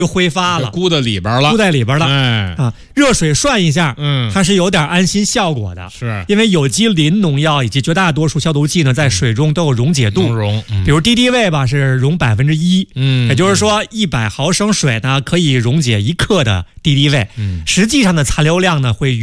就挥发了， 箍在里边了， 箍在里边了。热水涮一下，它是有点安心效果的。 是因为有机磷农药以及绝大多数消毒剂呢，在水中都有溶解度。比如敌敌畏吧是溶1%，也就是说100毫升水呢可以溶解1克的敌敌畏。实际上的残留量呢会